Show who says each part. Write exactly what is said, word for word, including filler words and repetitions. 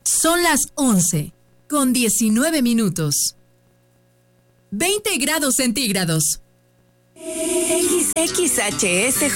Speaker 1: Son las once, con diecinueve minutos. veinte grados centígrados.
Speaker 2: X X H S